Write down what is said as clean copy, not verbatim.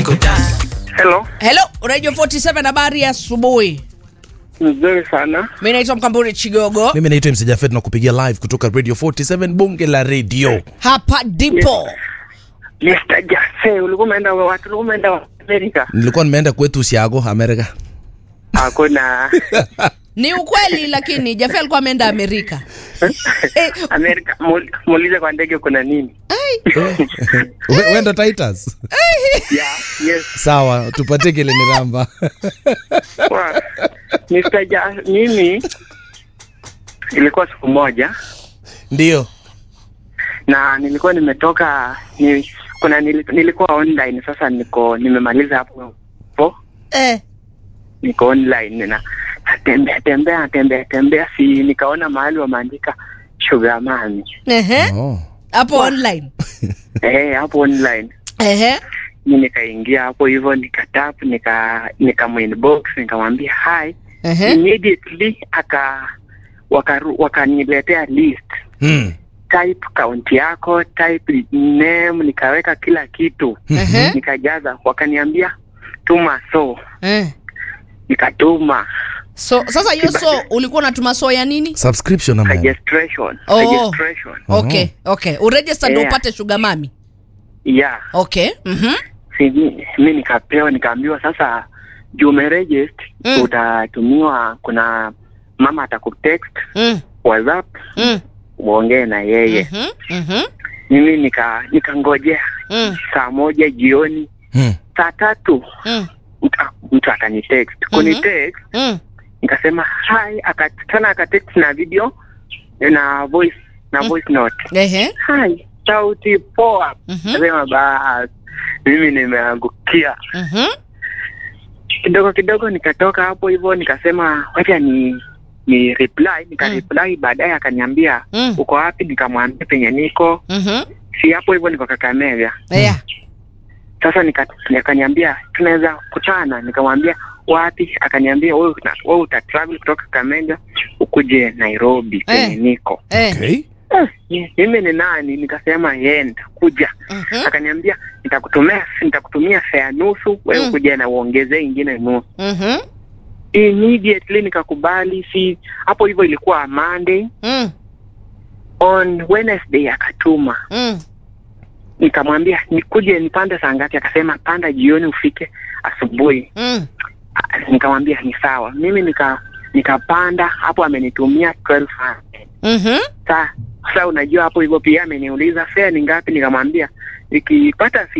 Hello. Hello, Radio 47 habari ya asubuhi. Nzuri sana. Mimi naitwa Mkamburi Chigogo. Mimi naitwa MC Jafet na kupigia live kutoka Radio 47 bunge la radio. Hapa ndipo. Mr. Jafet, ulikuwa umeenda Amerika? Nilikuwa nimeenda kwetu Siago, Amerika. Hakuna. Ni ukweli lakini Jafet alikuwa ameenda Amerika. Amerika, muulize kwa ndege kuna nini? Wenda Titus. Yeah, yes. Sawa, tupatie kile miramba. Mr. Jafet, mimi ilikuwa siku moja. Ndio. Na nilikuwa nimetoka nilikuwa online, sasa nimemaliza hapo. Niko online na tembea si nikaona mahali wameandika Sugar Mami. Hapo online. Hapo online. Mimi nikaingia hapo hivyo nikatap inbox nikamwambia hi. Immediately wakaniletea list. Type count yako, type name, nikaweka kila kitu. Nikajaza, wakaniambia tuma nikatuma. So sasa hiyo ulikuwa unatuma ya nini? Subscription ama registration. Okay. Uregister ndio upate Sugar Mami. Yeah. Okay. Mimi nikaambiwa sasa umeregister utatumiwa, kuna mama atakutext WhatsApp uongee na yeye. Mimi nikangojea saa 1 jioni. Saa 3 mtu akanitext. Kunitext nikasema hi, akatext na video na voice note. Hi, sauti poa. Nasema basi mimi nimeangukia. Kidogo nikatoka hapo hivyo nikasema wacha ni reply, baadaye akaniambia uko wapi, nikamwambia penye niko. Si hapo hivyo niko Kakamega. Sasa akaniambia tunaweza kutana, nikamwambia wapi, akaniambia wewe utatravel kutoka Kakamega ukuje Nairobi penye niko. Okay. Mimi ni nani? Nikasema yeye nitakuja. Akaniambia nitakutumia fare nusu, wewe ukuje na uongezee ingine nusu. Immediately nikakubali. Si hapo hivyo ilikuwa Monday. On Wednesday akatuma. Nikamwambia nikuje nipande saa ngapi, akasema panda jioni ufike asubuhi. Nikamwambia ni sawa. Mimi nikapanda hapo, amenitumia 1200. Sasa unajua hapo hivyo pia ameniuliza fare ni ngapi, nikamwambia nikipata